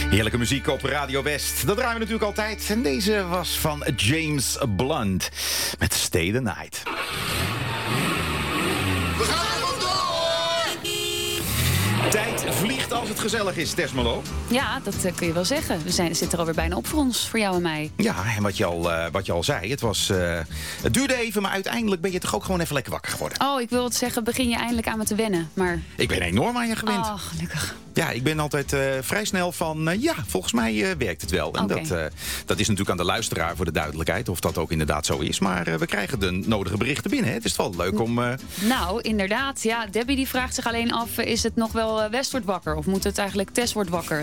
Heerlijke muziek op Radio West. Dat draaien we natuurlijk altijd. En deze was van James Blunt met Stay the Night. We gaan er door! Tijd vliegt als het gezellig is, Tess Malo. Ja, dat kun je wel zeggen. Zit er alweer bijna op voor ons, voor jou en mij. Ja, en wat je al zei, het duurde even, maar uiteindelijk ben je toch ook gewoon even lekker wakker geworden. Oh, ik wil het zeggen, begin je eindelijk aan me te wennen, maar... Ik ben enorm aan je gewend. Oh, gelukkig. Ja, ik ben altijd vrij snel van, volgens mij werkt het wel. En Okay. dat is natuurlijk aan de luisteraar voor de duidelijkheid, of dat ook inderdaad zo is. Maar we krijgen de nodige berichten binnen. Hè. Het is wel leuk om... Nou, inderdaad. Ja, Debbie die vraagt zich alleen af, is het nog wel West wordt wakker? Of moet het eigenlijk Tess wordt wakker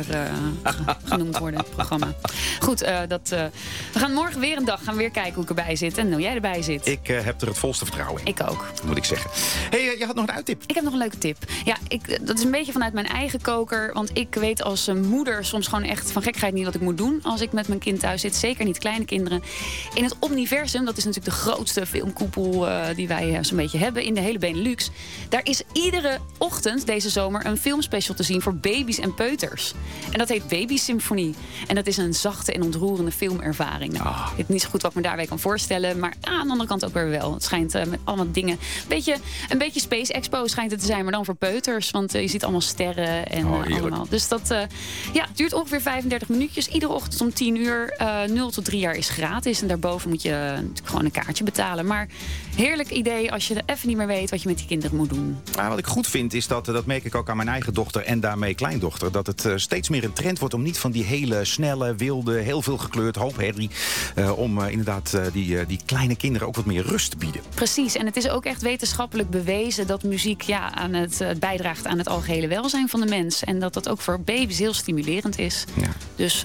genoemd worden, het programma? Goed, we gaan morgen weer een dag, gaan we weer kijken hoe ik erbij zit. En hoe jij erbij zit. Ik heb er het volste vertrouwen in. Ik ook. Moet ik zeggen. Hey, je had nog een uittip. Ik heb nog een leuke tip. Ja, dat is een beetje vanuit mijn eigen koker. Want ik weet als moeder soms gewoon echt van gekheid niet wat ik moet doen als ik met mijn kind thuis zit. Zeker niet kleine kinderen. In het Omniversum, dat is natuurlijk de grootste filmkoepel die wij zo'n beetje hebben in de hele Benelux. Daar is iedere ochtend deze zomer een filmspecial te zien voor baby's en peuters. En dat heet Baby Symfonie. En dat is een zachte en ontroerende filmervaring. Nou, ik weet niet zo goed wat ik me daarbij kan voorstellen. Maar aan de andere kant ook weer wel. Het schijnt met allemaal dingen. Een beetje Space Expo schijnt het te zijn, maar dan voor peuters. Want je ziet allemaal sterren en allemaal. Dus dat het duurt ongeveer 35 minuutjes. Iedere ochtend om 10 uur. 0 tot 3 jaar is gratis. En daarboven moet je natuurlijk gewoon een kaartje betalen. Maar heerlijk idee als je even niet meer weet wat je met die kinderen moet doen. Maar wat ik goed vind is dat merk ik ook aan mijn eigen dochter en daarmee kleindochter, dat het steeds meer een trend wordt om niet van die hele snelle, wilde, heel veel gekleurd, hoop herrie, om inderdaad die kleine kinderen ook wat meer rust te bieden. Precies, en het is ook echt wetenschappelijk bewezen dat muziek het bijdraagt aan het algehele welzijn van de mens. En dat dat ook voor baby's heel stimulerend is. Ja. Dus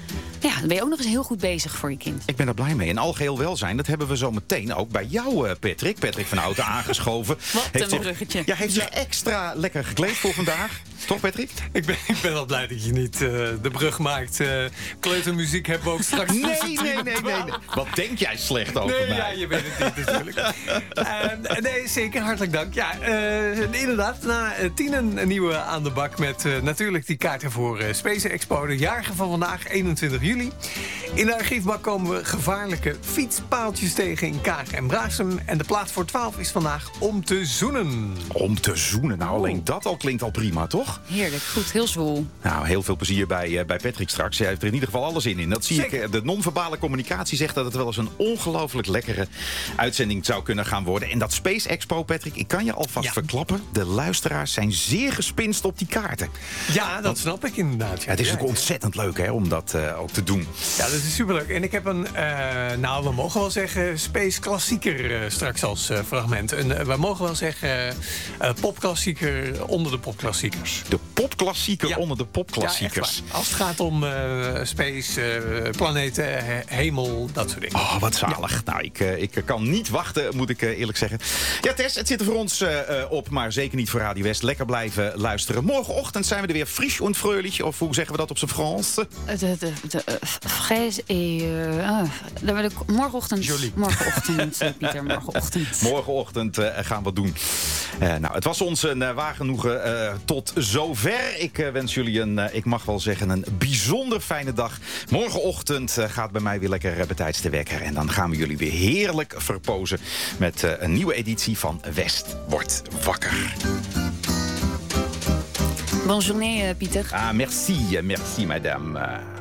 dan ben je ook nog eens heel goed bezig voor je kind. Ik ben daar blij mee. En algeheel welzijn, dat hebben we zo meteen ook bij jou, Patrick. Patrick van Houten aangeschoven. Wat een bruggetje. Heeft zich extra lekker gekleed voor vandaag. Toch, Patrick? Ik ben wel blij dat je niet de brug maakt. Kleutermuziek hebben we ook straks. Nee. Wat denk jij slecht over mij? Ja, je weet het niet natuurlijk. Nee, zeker. Hartelijk dank. Ja, inderdaad. Na 10 een nieuwe aan de bak met natuurlijk die kaarten voor Space Expo. De jarige van vandaag, 21 juli. In de archiefbak komen we gevaarlijke fietspaaltjes tegen in Kaag en Braaksem. En de plaats voor 12 is vandaag Om te zoenen. Om te zoenen? Nou, alleen dat al klinkt al prima, toch? Heerlijk, goed, heel zwoel. Nou, heel veel plezier bij Patrick straks. Hij heeft er in ieder geval alles in. Dat zie Zeker. Ik. De non-verbale communicatie zegt dat het wel eens een ongelooflijk lekkere uitzending zou kunnen gaan worden. En dat Space Expo, Patrick, ik kan je alvast verklappen. De luisteraars zijn zeer gespinst op die kaarten. Ja, dat snap ik inderdaad. Ja, het is ook ontzettend leuk hè, om dat ook te doen. Ja, dat is superleuk. En ik heb een, we mogen wel zeggen, Space Klassieker straks als fragment. We mogen wel zeggen, popklassieker onder de popklassiekers. De popklassieker onder de popklassiekers. Ja, als het gaat om space, planeten, hemel, dat soort dingen. Oh, wat zalig. Ja. Nou, ik kan niet wachten, moet ik eerlijk zeggen. Ja, Tess, het zit er voor ons op, maar zeker niet voor Radio West. Lekker blijven luisteren. Morgenochtend zijn we er weer frisch en fröhlich, of hoe zeggen we dat op zijn Frans? Fraise en... morgenochtend. Jolie. Morgenochtend, Pieter, morgenochtend. Morgenochtend gaan we doen. Het was ons een waar genoegen tot zover. Ik wens jullie ik mag wel zeggen, een bijzonder fijne dag. Morgenochtend gaat bij mij weer lekker betijds de wekker. En dan gaan we jullie weer heerlijk verpozen met een nieuwe editie van West wordt wakker. Bonne journée, Pieter. Ah, merci, madame.